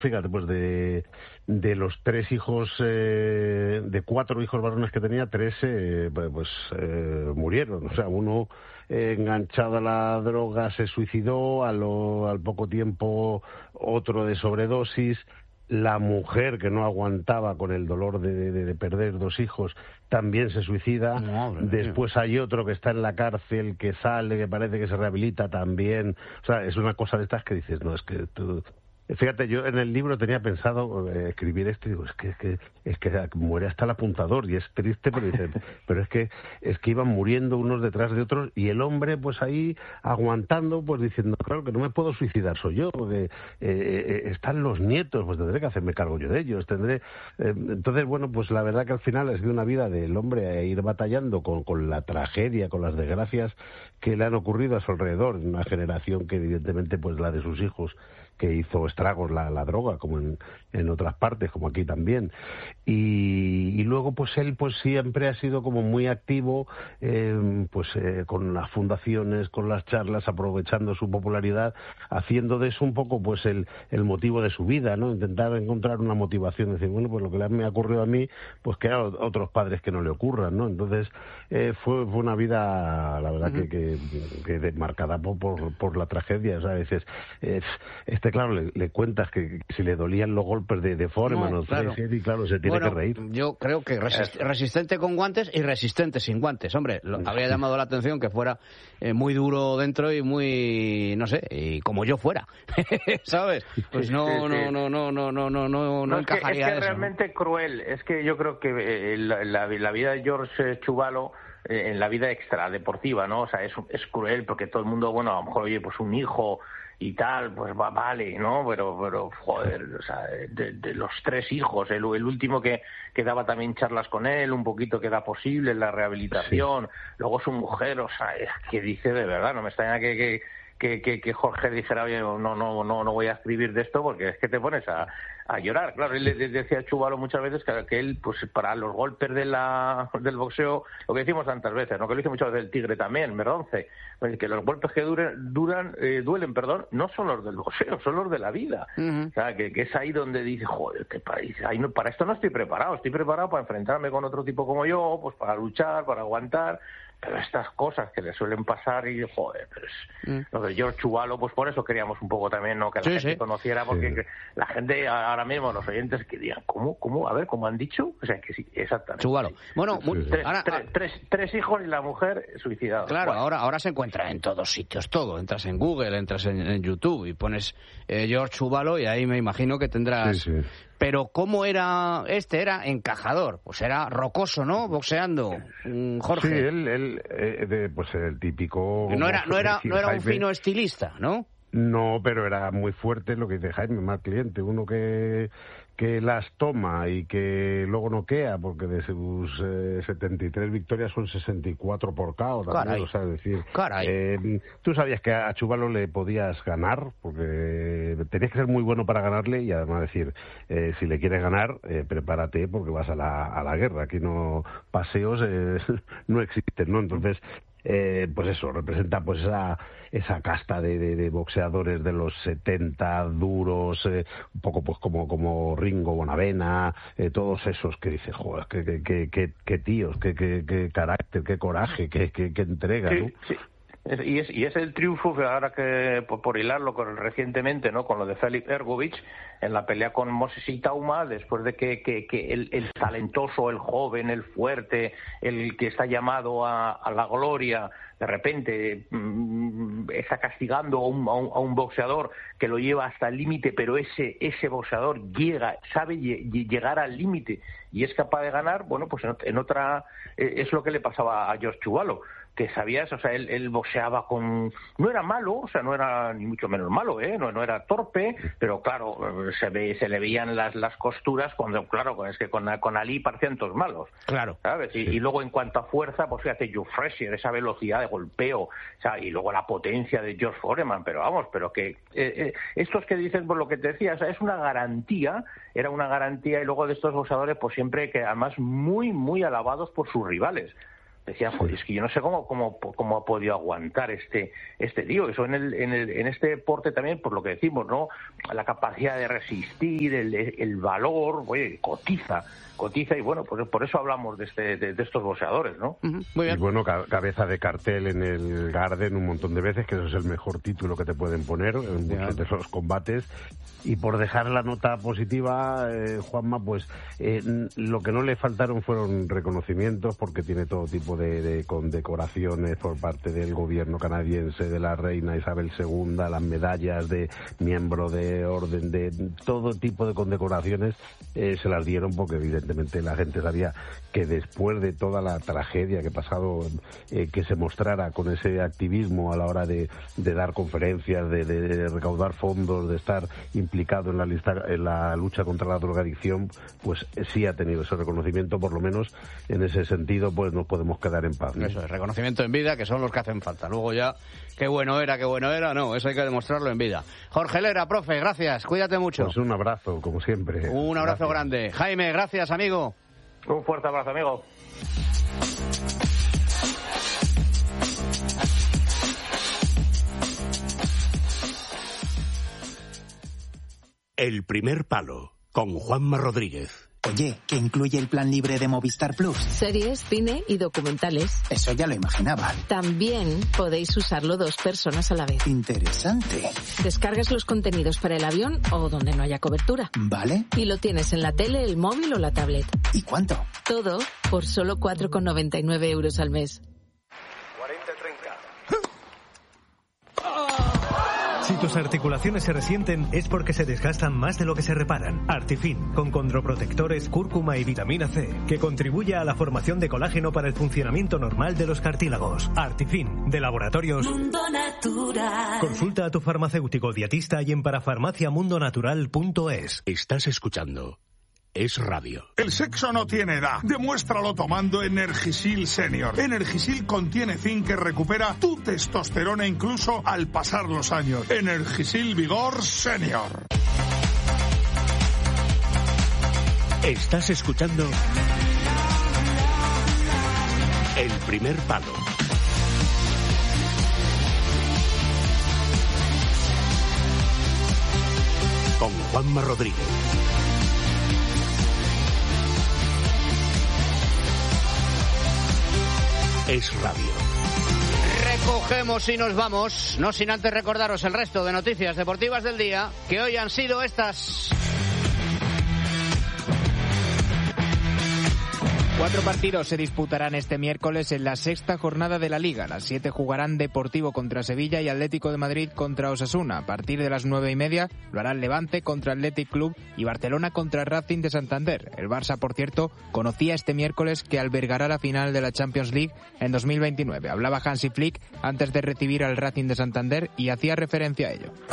fíjate, pues de los 3 hijos, de 4 hijos varones que tenía, 3 murieron. O sea, uno enganchado a la droga se suicidó, al poco tiempo otro de sobredosis. La mujer, que no aguantaba con el dolor de perder 2 hijos, también se suicida. Después hay otro que está en la cárcel, que sale, que parece que se rehabilita también. O sea, es una cosa de estas que dices, no, es que tú... Fíjate, yo en el libro tenía pensado escribir esto y digo, es que muere hasta el apuntador, y es triste, pero dicen, pero es que iban muriendo unos detrás de otros, y el hombre pues ahí aguantando, pues diciendo, claro que no me puedo suicidar soy yo, porque están los nietos, pues tendré que hacerme cargo yo de ellos, entonces bueno, pues la verdad que al final ha sido una vida del hombre a ir batallando con la tragedia, con las desgracias que le han ocurrido a su alrededor, una generación que evidentemente pues la de sus hijos, que hizo estragos la droga, como en otras partes, como aquí también. Y luego, pues él pues siempre ha sido como muy activo, con las fundaciones, con las charlas, aprovechando su popularidad, haciendo de eso un poco pues el motivo de su vida, ¿no? Intentar encontrar una motivación, decir, bueno, pues lo que me ha ocurrido a mí, pues que a otros padres que no le ocurran, ¿no? Entonces, fue una vida, la verdad, que marcada por la tragedia. O sea, dices, claro, le cuentas que si le dolían los golpes de Foreman o Tracy, y claro, se tiene que reír. Yo creo que resistente con guantes y resistente sin guantes. Hombre, habría llamado la atención que fuera muy duro dentro y muy, no sé, y como yo fuera, ¿sabes? Pues no encajaría es que eso. Realmente cruel. Es que yo creo que la vida de George Chuvalo, en la vida extradeportiva, ¿no? O sea, es cruel porque todo el mundo, bueno, a lo mejor, oye, pues un hijo y tal, pues vale, ¿no? Pero joder, o sea, de los 3 hijos, el último que daba también charlas con él, un poquito que da posible la rehabilitación, luego su mujer, o sea, es que dice de verdad, no me extraña que Jorge dijera, oye, no voy a escribir de esto, porque es que te pones a llorar. Claro, él le decía a Chuvalo muchas veces que él, pues para los golpes del boxeo, lo que decimos tantas veces, ¿no? Que lo dice muchas veces el Tigre también, Merdonce, pues que los golpes que duelen, no son los del boxeo, son los de la vida. O sea, que es ahí donde dice, joder, qué país, para esto no estoy preparado para enfrentarme con otro tipo como yo, pues para luchar, para aguantar. Pero estas cosas que le suelen pasar, y joder, pero es lo de George Chuvalo, pues por eso queríamos un poco también, ¿no? Que la gente conociera, porque la gente ahora mismo, los oyentes, que digan, ¿cómo? A ver, ¿cómo han dicho? O sea, que sí, exactamente. Chuvalo. Bueno, tres hijos y la mujer suicidada. Claro, bueno. ahora se encuentra en todos sitios, todo. Entras en Google, entras en YouTube y pones George Chuvalo, y ahí me imagino que tendrás... Sí. Pero ¿cómo era este? Era encajador, pues era rocoso, ¿no? Boxeando, Jorge. Sí, él pues el típico... No era un fino estilista, ¿no? No, pero era muy fuerte, lo que dice Jaime, mal cliente, uno que las toma y que luego noquea, porque de sus 73 victorias son 64 por KO también. Caray. O sea, es decir, tú sabías que a Chuvalo le podías ganar, porque tenías que ser muy bueno para ganarle, y además decir, si le quieres ganar, prepárate, porque vas a la guerra, aquí no paseos no existen, ¿no? Entonces, pues eso, representa pues esa casta de boxeadores de los 70, duros, un poco pues como Ringo Bonavena, todos esos que dices, joder, qué tíos, qué carácter, qué coraje, qué entrega, ¿no? Sí. Y es el triunfo, ahora que por hilarlo recientemente, ¿no? Con lo de Felix Ergovich en la pelea con Moses Itauma, después de que el talentoso, el joven, el fuerte, el que está llamado a la gloria, de repente está castigando a un boxeador que lo lleva hasta el límite, pero ese boxeador sabe llegar al límite y es capaz de ganar. Bueno, pues en otra es lo que le pasaba a George Chuvalo, que sabías, o sea, él boxeaba no era malo, o sea, no era ni mucho menos malo, no era torpe, pero claro, se le veían las costuras cuando, claro, es que con Ali parecían todos malos, claro, ¿sabes? Y luego en cuanto a fuerza, pues fíjate, Joe Frazier, esa velocidad de golpeo, o sea, y luego la potencia de George Foreman, pero que estos que dicen, por lo que te decía, o sea, es una garantía, era una garantía, y luego de estos boxeadores, pues siempre que además muy, muy alabados por sus rivales. decía, es que yo no sé cómo ha podido aguantar este tío. Eso en este deporte también, por lo que decimos, ¿no? La capacidad de resistir, el valor, oye, cotiza, y bueno, pues por eso hablamos de estos boxeadores, ¿no? Muy bien. Y bueno, cabeza de cartel en el Garden un montón de veces, que eso es el mejor título que te pueden poner en muchos de esos combates. Y por dejar la nota positiva, Juanma, pues lo que no le faltaron fueron reconocimientos, porque tiene todo tipo de condecoraciones por parte del gobierno canadiense, de la reina Isabel II, las medallas de miembro de orden, de todo tipo de condecoraciones se las dieron, porque evidentemente la gente sabía que después de toda la tragedia que ha pasado, que se mostrara con ese activismo a la hora de dar conferencias, de recaudar fondos, de estar implicado en la lucha contra la drogadicción, pues sí ha tenido ese reconocimiento. Por lo menos en ese sentido pues nos podemos quedar en paz, ¿no? Eso es, reconocimiento en vida, que son los que hacen falta. Luego ya, qué bueno era, no, eso hay que demostrarlo en vida. Jorge Lera, profe, gracias, cuídate mucho. Pues un abrazo, como siempre. Un abrazo grande. Jaime, gracias, amigo. Un fuerte abrazo, amigo. El primer palo, con Juanma Rodríguez. Oye, ¿qué incluye el plan libre de Movistar Plus? Series, cine y documentales. Eso ya lo imaginaba. También podéis usarlo 2 personas a la vez. Interesante. Descargas los contenidos para el avión o donde no haya cobertura. ¿Vale? Y lo tienes en la tele, el móvil o la tablet. ¿Y cuánto? Todo por solo 4,99 euros al mes. 40-30. Si tus articulaciones se resienten es porque se desgastan más de lo que se reparan. Artifin, con condroprotectores, cúrcuma y vitamina C, que contribuye a la formación de colágeno para el funcionamiento normal de los cartílagos. Artifin, de Laboratorios Mundo Natural. Consulta a tu farmacéutico dietista y en parafarmaciamundonatural.es. Estás escuchando Es Radio. El sexo no tiene edad. Demuéstralo tomando Energisil Senior. Energisil contiene zinc que recupera tu testosterona incluso al pasar los años. Energisil Vigor Senior. Estás escuchando El primer palo. Con Juanma Rodríguez. Es Radio. Recogemos y nos vamos, no sin antes recordaros el resto de noticias deportivas del día, que hoy han sido estas. 4 partidos se disputarán este miércoles en la 6ª jornada de la Liga. Las 7 jugarán Deportivo contra Sevilla y Atlético de Madrid contra Osasuna. A partir de las 9:30 lo harán Levante contra Athletic Club y Barcelona contra Racing de Santander. El Barça, por cierto, conocía este miércoles que albergará la final de la Champions League en 2029. Hablaba Hansi Flick antes de recibir al Racing de Santander y hacía referencia a ello.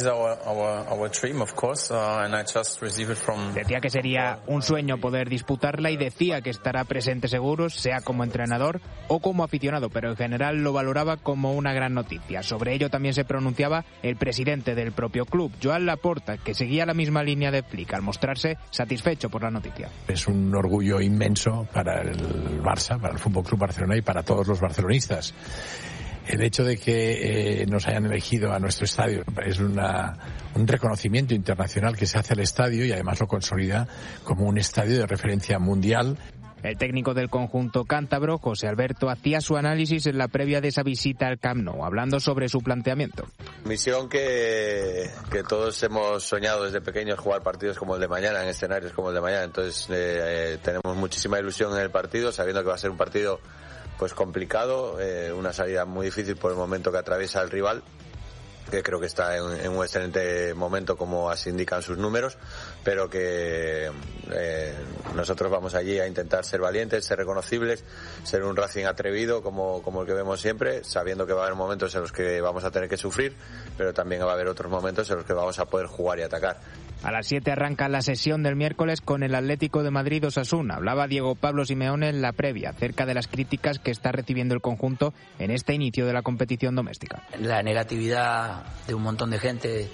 Decía que sería un sueño poder disputarla y decía que estará presente seguros, sea como entrenador o como aficionado, pero en general lo valoraba como una gran noticia. Sobre ello también se pronunciaba el presidente del propio club, Joan Laporta, que seguía la misma línea de Flick al mostrarse satisfecho por la noticia. Es un orgullo inmenso para el Barça, para el Fútbol Club Barcelona y para todos los barcelonistas. El hecho de que nos hayan elegido a nuestro estadio es un reconocimiento internacional que se hace al estadio y además lo consolida como un estadio de referencia mundial. El técnico del conjunto cántabro, José Alberto, hacía su análisis en la previa de esa visita al Camp Nou, hablando sobre su planteamiento. Misión que todos hemos soñado desde pequeños, jugar partidos como el de mañana, en escenarios como el de mañana. Entonces tenemos muchísima ilusión en el partido, sabiendo que va a ser un partido pues complicado, una salida muy difícil por el momento que atraviesa el rival, que creo que está en un excelente momento como así indican sus números, pero que nosotros vamos allí a intentar ser valientes, ser reconocibles, ser un Racing atrevido como el que vemos siempre, sabiendo que va a haber momentos en los que vamos a tener que sufrir, pero también va a haber otros momentos en los que vamos a poder jugar y atacar. A las 7 arranca la sesión del miércoles con el Atlético de Madrid Osasuna. Hablaba Diego Pablo Simeone en la previa acerca de las críticas que está recibiendo el conjunto en este inicio de la competición doméstica. La negatividad de un montón de gente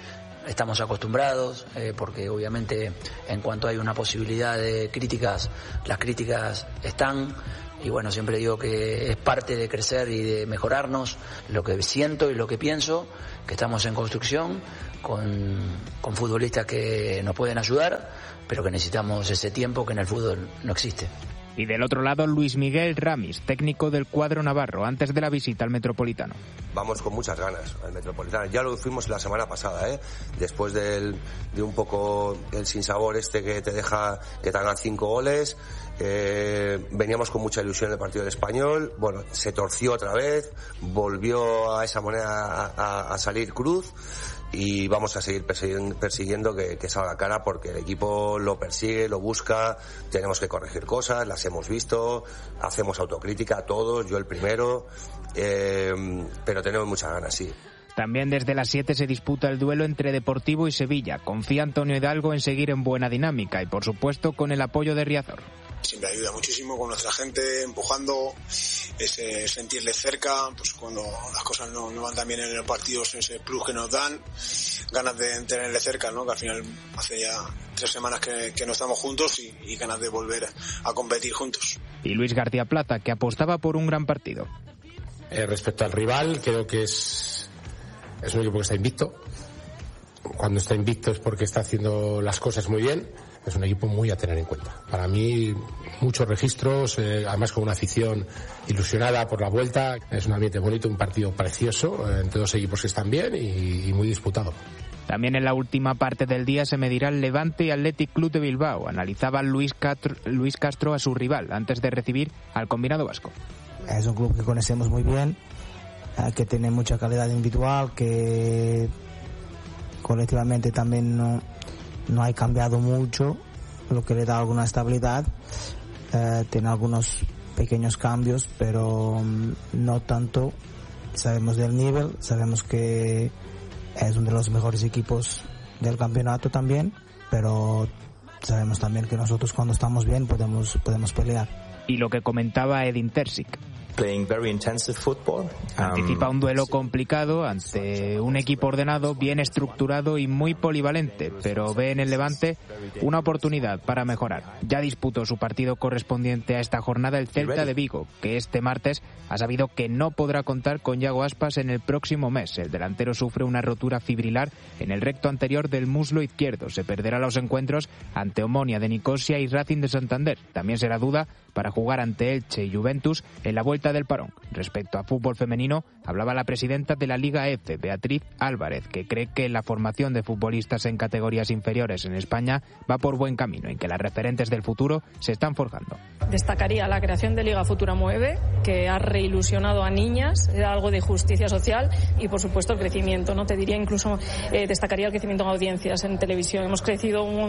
estamos acostumbrados, porque obviamente en cuanto hay una posibilidad de críticas, las críticas están. Y bueno, siempre digo que es parte de crecer y de mejorarnos, lo que siento y lo que pienso, que estamos en construcción con futbolistas que nos pueden ayudar, pero que necesitamos ese tiempo que en el fútbol no existe. Y del otro lado, Luis Miguel Ramis, técnico del cuadro navarro, antes de la visita al Metropolitano. Vamos con muchas ganas al Metropolitano. Ya lo fuimos la semana pasada, después de un poco el sinsabor que te deja que te hagan 5 goles. Veníamos con mucha ilusión del partido del Español. Bueno, se torció otra vez, volvió a esa moneda a salir cruz. Y vamos a seguir persiguiendo que salga la cara, porque el equipo lo persigue, lo busca. Tenemos que corregir cosas, las hemos visto, hacemos autocrítica todos, yo el primero, pero tenemos muchas ganas, sí. También desde las 7 se disputa el duelo entre Deportivo y Sevilla. Confía Antonio Hidalgo en seguir en buena dinámica y, por supuesto, con el apoyo de Riazor. Siempre ayuda muchísimo con nuestra gente, empujando, ese sentirle cerca, pues cuando las cosas no van tan bien en el partido, ese plus que nos dan, ganas de tenerle cerca, ¿no? Que al final hace ya 3 semanas que no estamos juntos y ganas de volver a competir juntos. Y Luis García Plata, que apostaba por un gran partido. Respecto al rival, creo que es un equipo que está invicto. Cuando está invicto es porque está haciendo las cosas muy bien. Es un equipo muy a tener en cuenta. Para mí, muchos registros, además con una afición ilusionada por la vuelta. Es un ambiente bonito, un partido precioso, entre 2 equipos que están bien y muy disputado. También en la última parte del día se medirán Levante y Athletic Club de Bilbao. Analizaba Luis Castro a su rival antes de recibir al combinado vasco. Es un club que conocemos muy bien, que tiene mucha calidad individual, que colectivamente también no ha cambiado mucho, lo que le da alguna estabilidad. Tiene algunos pequeños cambios, pero no tanto. Sabemos del nivel, sabemos que es uno de los mejores equipos del campeonato también, pero sabemos también que nosotros cuando estamos bien podemos pelear. Y lo que comentaba Edin Terzic. Anticipa un duelo complicado ante un equipo ordenado, bien estructurado y muy polivalente, pero ve en el Levante una oportunidad para mejorar. Ya disputó su partido correspondiente a esta jornada el Celta de Vigo, que este martes ha sabido que no podrá contar con Yago Aspas en el próximo mes. El delantero sufre una rotura fibrilar en el recto anterior del muslo izquierdo. Se perderá los encuentros ante Omonia de Nicosia y Racing de Santander. También será duda para jugar ante Elche y Juventus en la vuelta del parón. Respecto a fútbol femenino, hablaba la presidenta de la Liga F, Beatriz Álvarez, que cree que la formación de futbolistas en categorías inferiores en España va por buen camino y que las referentes del futuro se están forjando. Destacaría la creación de Liga Futura Mueve, que ha reilusionado a niñas, era algo de justicia social, y por supuesto el crecimiento, ¿no? Te diría incluso, destacaría el crecimiento en audiencias en televisión. Hemos crecido un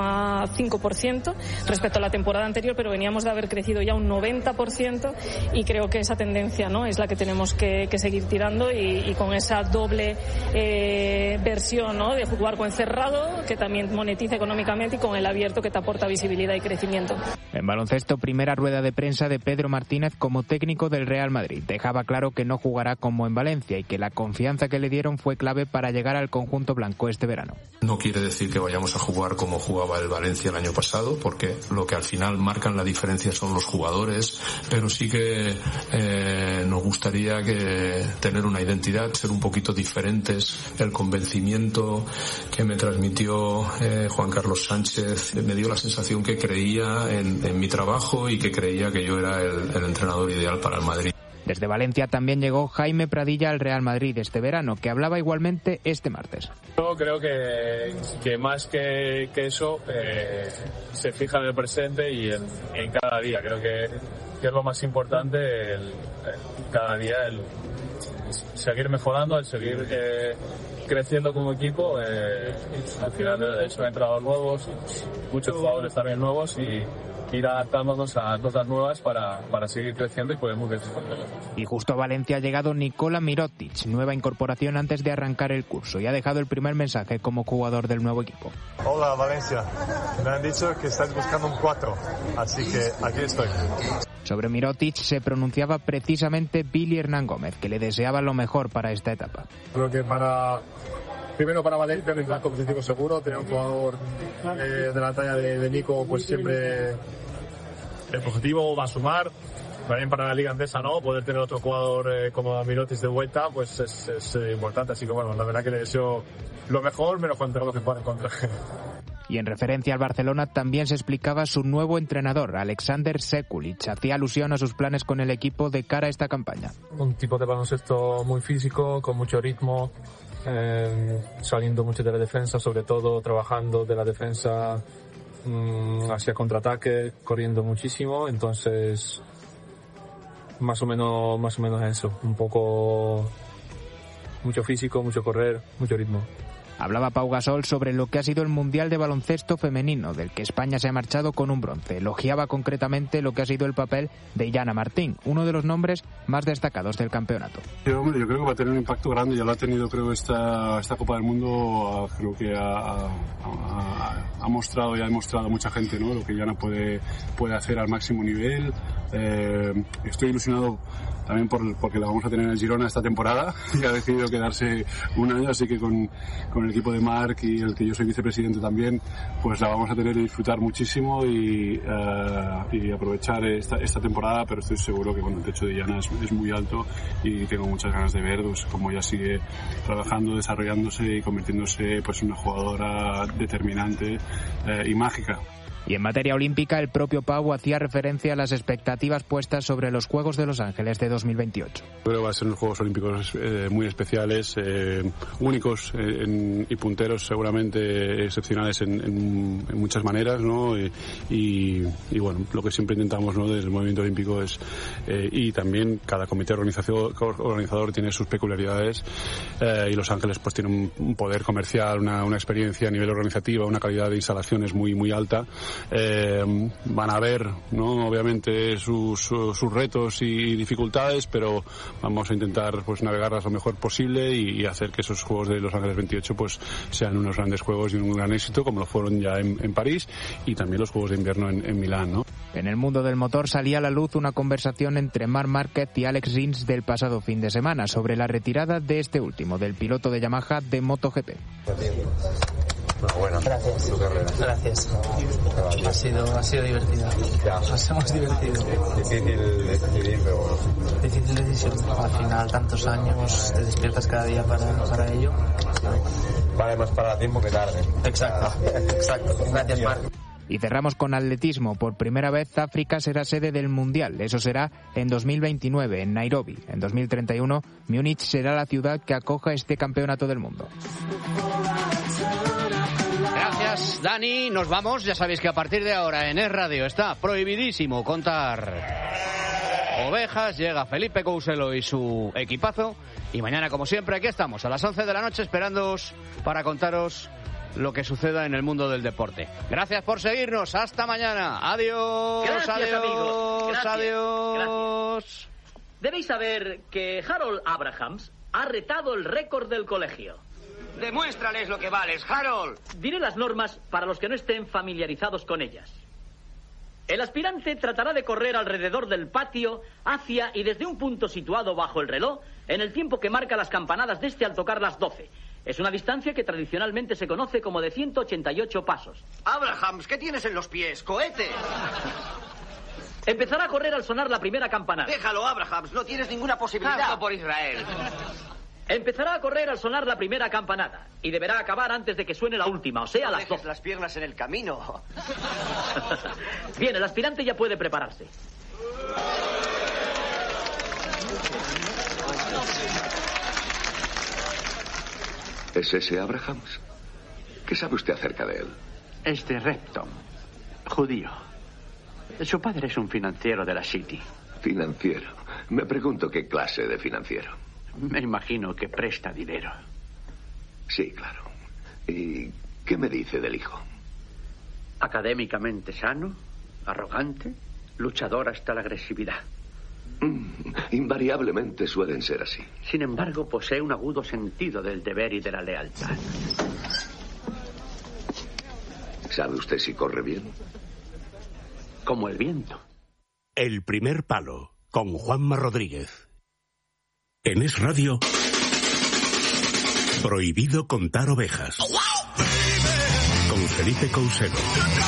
11,5% respecto a la temporada anterior, pero veníamos de haber crecido ya un 90%, y creo que esa tendencia, ¿no?, es la que tenemos que seguir tirando, y con esa doble versión, ¿no?, de jugar con encerrado, que también monetiza económicamente, y con el abierto, que te aporta visibilidad y crecimiento. En baloncesto, primera rueda de prensa de Pedro Martínez como técnico del Real Madrid. Dejaba claro que no jugará como en Valencia y que la confianza que le dieron fue clave para llegar al conjunto blanco este verano. No quiere decir que vayamos a jugar como jugaba el Valencia el año pasado, porque lo que al final marcan la diferencia son los jugadores, pero sí que nos gustaría tener una identidad, ser un poquito diferentes. El convencimiento que me transmitió Juan Carlos Sánchez me dio la sensación que creía en mi trabajo y que creía que yo era el entrenador ideal para el Madrid. Desde Valencia también llegó Jaime Pradilla al Real Madrid este verano, que hablaba igualmente este martes. Yo creo que más que eso se fija en el presente y en cada día. Creo que es lo más importante, cada día el seguir mejorando, el seguir creciendo como equipo. Al final son entrenadores nuevos, muchos jugadores también nuevos, y ir adaptándonos a cosas nuevas para seguir creciendo y podemos crecer. Y justo a Valencia ha llegado Nikola Mirotic, nueva incorporación antes de arrancar el curso, y ha dejado el primer mensaje como jugador del nuevo equipo. Hola Valencia, me han dicho que estáis buscando un 4, así que aquí estoy. Sobre Mirotic se pronunciaba precisamente Billy Hernán Gómez, que le deseaba lo mejor para esta etapa. Creo que para primero para Valencia, que es más competitivo seguro. Tener un jugador de la talla de Nico, pues siempre el objetivo va a sumar. También para la Liga Andesa, ¿no? Poder tener otro jugador como Mirotic de vuelta, pues es importante. Así que bueno, la verdad que le deseo lo mejor, menos contra lo que pueda encontrar. Y en referencia al Barcelona también se explicaba su nuevo entrenador, Alexander Sekulic. Hacía alusión a sus planes con el equipo de cara a esta campaña. Un tipo de baloncesto muy físico, con mucho ritmo, saliendo mucho de la defensa, sobre todo trabajando de la defensa hacia contraataque, corriendo muchísimo. Entonces, más o menos eso, un poco mucho físico, mucho correr, mucho ritmo. Hablaba Pau Gasol sobre lo que ha sido el Mundial de Baloncesto Femenino, del que España se ha marchado con un bronce. Elogiaba concretamente lo que ha sido el papel de Jana Martín, uno de los nombres más destacados del campeonato. Yo creo que va a tener un impacto grande, ya lo ha tenido creo esta Copa del Mundo, creo que ha mostrado y ha demostrado a mucha gente, ¿no? Lo que Jana puede hacer al máximo nivel. Estoy ilusionado también porque la vamos a tener en el Girona esta temporada y ha decidido quedarse un año, así que con el equipo de Marc y el que yo soy vicepresidente también, pues la vamos a tener que disfrutar muchísimo y aprovechar esta temporada, pero estoy seguro que el techo de Jana es muy alto y tengo muchas ganas de ver pues, cómo ella sigue trabajando, desarrollándose y convirtiéndose pues, en una jugadora determinante y mágica. Y en materia olímpica, el propio Pau hacía referencia a las expectativas puestas sobre los Juegos de Los Ángeles de 2028. Creo que va a ser unos Juegos Olímpicos muy especiales, únicos y punteros seguramente excepcionales en muchas maneras, ¿no? Y bueno, lo que siempre intentamos, ¿no? Desde el movimiento olímpico es, y también cada comité organizador tiene sus peculiaridades y Los Ángeles pues tiene un poder comercial, una experiencia a nivel organizativo, una calidad de instalaciones muy alta. Van a ver, ¿no? Obviamente sus retos y dificultades, pero vamos a intentar pues navegarlas lo mejor posible y hacer que esos Juegos de Los Ángeles 28 pues sean unos grandes juegos y un gran éxito, como lo fueron ya en París y también los Juegos de Invierno en Milán, ¿no? En el mundo del motor salía a la luz una conversación entre Marc Márquez y Alex Rins del pasado fin de semana sobre la retirada de este último, del piloto de Yamaha de MotoGP. Bueno, gracias. Ha sido divertido. Nos hemos divertido. Difícil decidir, pero bueno. Difícil decisión. Al final, tantos años, te despiertas cada día para ello. Vale más para tiempo que tarde. Exacto. Gracias, Marc. Y cerramos con atletismo. Por primera vez África será sede del Mundial. Eso será en 2029, en Nairobi. En 2031, Múnich será la ciudad que acoja este campeonato del mundo. Gracias, Dani. Nos vamos. Ya sabéis que a partir de ahora en Es Radio está prohibidísimo contar ovejas. Llega Felipe Couselo y su equipazo. Y mañana, como siempre, aquí estamos a las 11 de la noche esperándoos para contaros lo que suceda en el mundo del deporte. Gracias por seguirnos. Hasta mañana. Adiós. Gracias, amigos. Gracias. Adiós. Gracias. Debéis saber que Harold Abrahams ha retado el récord del colegio. Demuéstrales lo que vales, Harold. Diré las normas para los que no estén familiarizados con ellas. El aspirante tratará de correr alrededor del patio, hacia y desde un punto situado bajo el reloj, en el tiempo que marca las campanadas de este al tocar las 12. Es una distancia que tradicionalmente se conoce como de 188 pasos. Abrahams, ¿qué tienes en los pies? ¡Cohete! Empezará a correr al sonar la primera campanada. Déjalo, Abrahams, no tienes ninguna posibilidad. Hazlo por Israel. Empezará a correr al sonar la primera campanada y deberá acabar antes de que suene la última, o sea, las 12. Las piernas en el camino. Bien, el aspirante ya puede prepararse. ¿Es ese Abrahams? ¿Qué sabe usted acerca de él? Es de Repton, judío. Su padre es un financiero de la City. Financiero. Me pregunto qué clase de financiero. Me imagino que presta dinero. Sí, claro. ¿Y qué me dice del hijo? Académicamente sano, arrogante, luchador hasta la agresividad. Invariablemente suelen ser así. Sin embargo, posee un agudo sentido del deber y de la lealtad. ¿Sabe usted si corre bien? Como el viento. El primer palo, con Juanma Rodríguez. En Es Radio, Prohibido contar ovejas. Con Felipe Couselo.